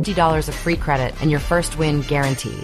$50 of free credit and your first win guaranteed.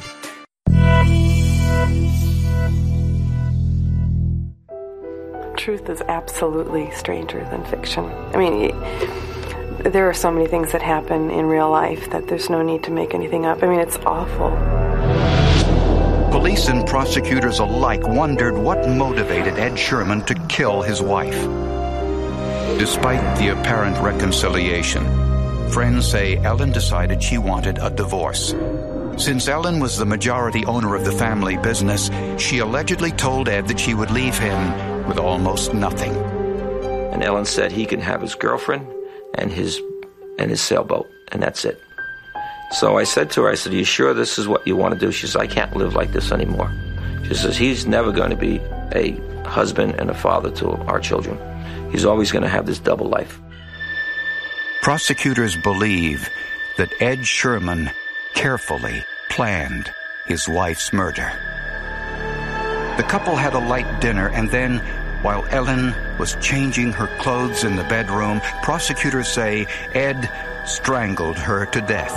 Truth is absolutely stranger than fiction. I mean, there are so many things that happen in real life that there's no need to make anything up. I mean, it's awful. Police and prosecutors alike wondered what motivated Ed Sherman to kill his wife. Despite the apparent reconciliation, friends say Ellen decided she wanted a divorce. Since Ellen was the majority owner of the family business, she allegedly told Ed that she would leave him with almost nothing. And Ellen said he can have his girlfriend and his sailboat, and that's it. So I said to her, I said, are you sure this is what you want to do? She says, I can't live like this anymore. She says, he's never going to be a husband and a father to our children. He's always going to have this double life. Prosecutors believe that Ed Sherman carefully planned his wife's murder. The couple had a light dinner, and then, while Ellen was changing her clothes in the bedroom, prosecutors say Ed strangled her to death.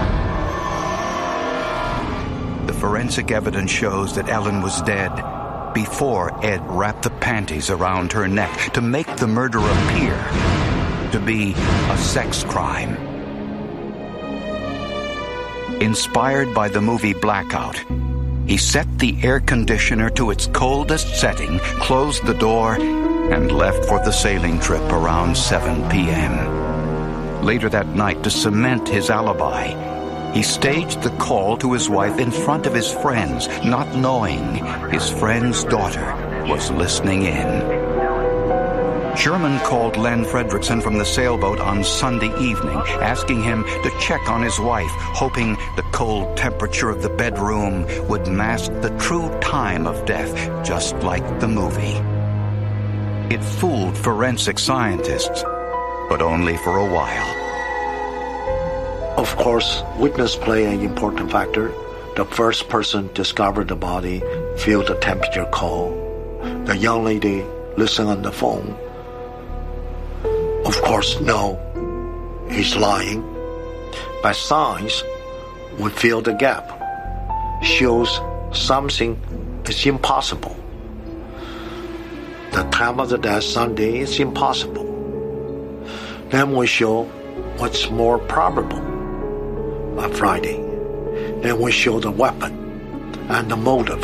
The forensic evidence shows that Ellen was dead before Ed wrapped the panties around her neck to make the murder appear to be a sex crime. Inspired by the movie Blackout, he set the air conditioner to its coldest setting, closed the door, and left for the sailing trip around 7 p.m. Later that night, to cement his alibi, he staged the call to his wife in front of his friends, not knowing his friend's daughter was listening in. Sherman called Len Fredrickson from the sailboat on Sunday evening, asking him to check on his wife, hoping the cold temperature of the bedroom would mask the true time of death, just like the movie. It fooled forensic scientists, but only for a while. Of course, witness play an important factor. The first person discovered the body, feel the temperature cold. The young lady listened on the phone. Of course, no, he's lying. By signs, we fill the gap. Shows something is impossible. The time of the death, Sunday, is impossible. Then we show what's more probable, a Friday. Then we show the weapon and the motive.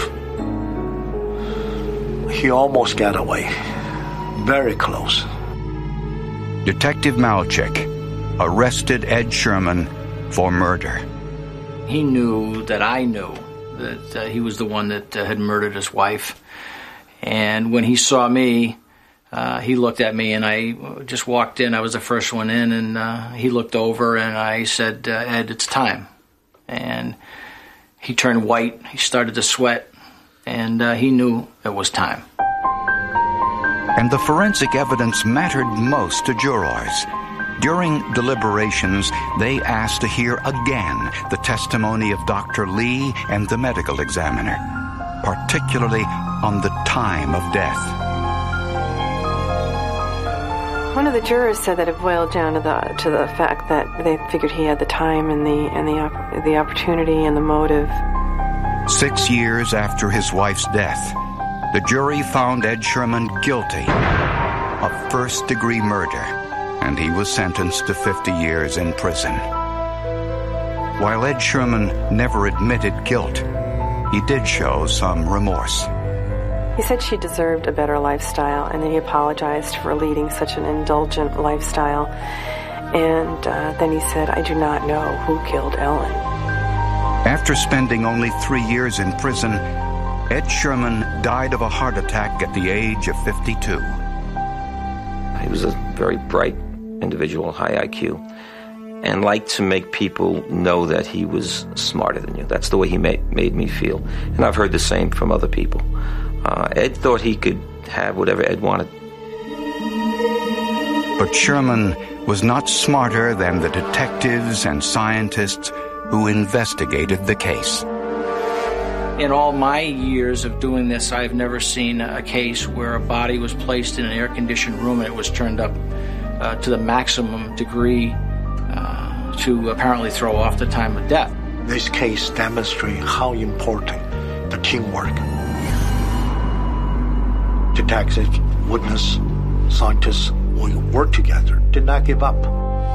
He almost got away. Very close. Detective Malchik arrested Ed Sherman for murder. He knew that I knew that he was the one that had murdered his wife. And when he saw me, he looked at me, and I just walked in. I was the first one in, and he looked over, and I said, Ed, it's time. And he turned white. He started to sweat, and he knew it was time. And the forensic evidence mattered most to jurors. During deliberations, they asked to hear again the testimony of Dr. Lee and the medical examiner, particularly on the time of death. One of the jurors said that it boiled down to the fact that they figured he had the time and the opportunity and the motive. 6 years after his wife's death, the jury found Ed Sherman guilty of first-degree murder, and he was sentenced to 50 years in prison. While Ed Sherman never admitted guilt, he did show some remorse. He said she deserved a better lifestyle, and then he apologized for leading such an indulgent lifestyle. And then he said, I do not know who killed Ellen. After spending only 3 years in prison, Ed Sherman died of a heart attack at the age of 52. He was a very bright individual, high IQ, and liked to make people know that he was smarter than you. That's the way he made me feel. And I've heard the same from other people. Ed thought he could have whatever Ed wanted. But Sherman was not smarter than the detectives and scientists who investigated the case. In all my years of doing this, I've never seen a case where a body was placed in an air-conditioned room and it was turned up to the maximum degree to apparently throw off the time of death. This case demonstrates how important the teamwork. Detectives, witness, scientists will work together, did not give up.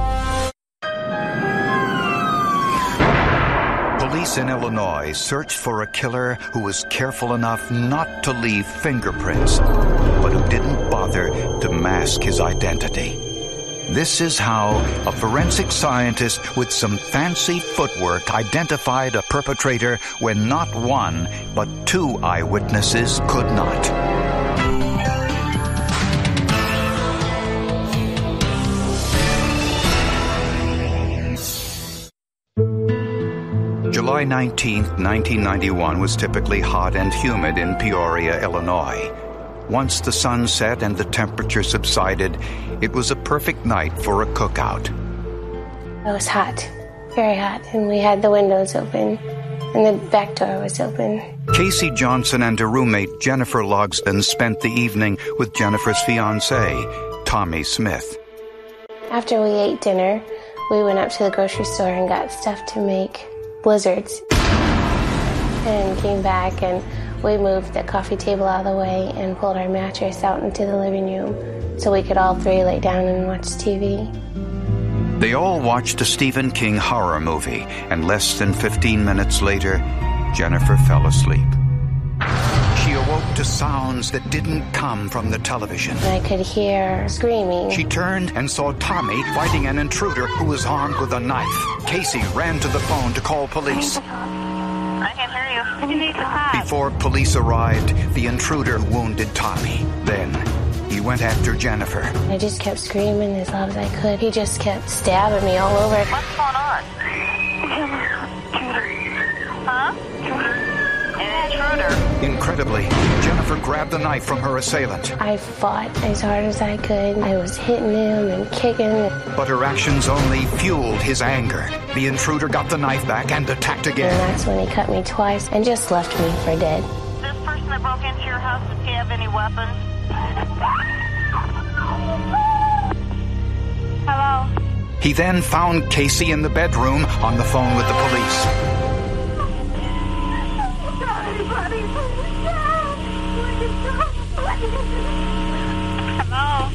Police in Illinois searched for a killer who was careful enough not to leave fingerprints, but who didn't bother to mask his identity. This is how a forensic scientist with some fancy footwork identified a perpetrator when not one, but two eyewitnesses could not. July 19, 1991 was typically hot and humid in Peoria, Illinois. Once the sun set and the temperature subsided, it was a perfect night for a cookout. It was hot, very hot, and we had the windows open, and the back door was open. Casey Johnson and her roommate Jennifer Logsdon spent the evening with Jennifer's fiancé, Tommy Smith. After we ate dinner, we went up to the grocery store and got stuff to make blizzards, and came back, and we moved the coffee table out of the way and pulled our mattress out into the living room so we could all three lay down and watch TV. They all watched a Stephen King horror movie, and less than 15 minutes later, Jennifer fell asleep. She awoke to sounds that didn't come from the television. I could hear screaming. She turned and saw Tommy fighting an intruder who was armed with a knife. Casey ran to the phone to call police. I can hear you. You need to hide. Before police arrived, the intruder wounded Tommy. Then he went after Jennifer. I just kept screaming as loud as I could. He just kept stabbing me all over. What's going on? Huh? An intruder. Incredibly, Jennifer grabbed the knife from her assailant. I fought as hard as I could. I was hitting him and kicking. But her actions only fueled his anger. The intruder got the knife back and attacked again. And that's when he cut me twice and just left me for dead. This person that broke into your house, does he have any weapons? Hello? He then found Casey in the bedroom on the phone with the police. Hello?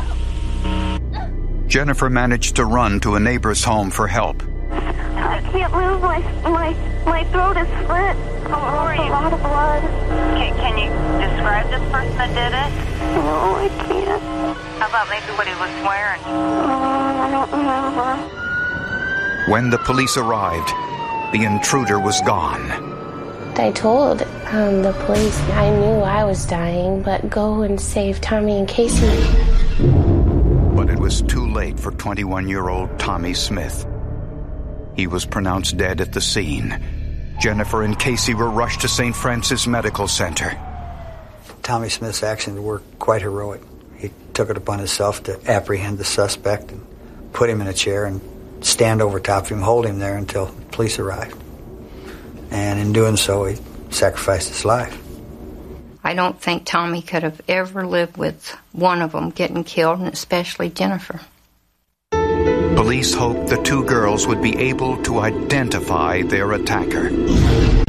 Jennifer managed to run to a neighbor's home for help. I can't move. My throat is split. A lot of blood. Can you describe this person that did it? No, I can't. How about maybe what he was wearing? I don't remember. When the police arrived, the intruder was gone. I told the police I knew I was dying, but go and save Tommy and Casey. But it was too late for 21-year-old Tommy Smith. He was pronounced dead at the scene. Jennifer and Casey were rushed to St. Francis Medical Center. Tommy Smith's actions were quite heroic. He took it upon himself to apprehend the suspect and put him in a chair and stand over top of him, hold him there until the police arrived. And in doing so, he sacrificed his life. I don't think Tommy could have ever lived with one of them getting killed, and especially Jennifer. Police hoped the two girls would be able to identify their attacker.